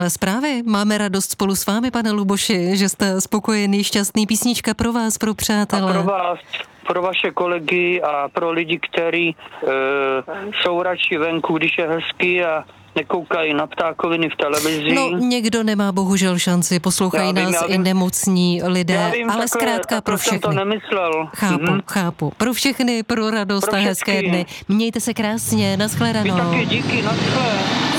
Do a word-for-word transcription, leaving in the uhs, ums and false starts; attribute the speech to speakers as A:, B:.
A: Zprávy. Máme radost spolu s vámi, pane Luboši, že jste spokojený, šťastný. Písnička pro vás, pro přátelé.
B: A pro vás, pro vaše kolegy a pro lidi, kteří e, jsou radši venku, když je hezký a nekoukají na ptákoviny v televizi.
A: No, někdo nemá bohužel šanci, poslouchají
B: vím,
A: nás
B: vím.
A: i nemocní lidé,
B: vím,
A: ale
B: takhle,
A: zkrátka pro všechny.
B: jsem to nemyslel.
A: Chápu,
B: Mhm.
A: chápu. Pro všechny, pro radost
B: Pro
A: a hezké
B: všechny.
A: dny. Mějte se krásně,
B: Vy
A: nashledanou.
B: taky díky, naschle.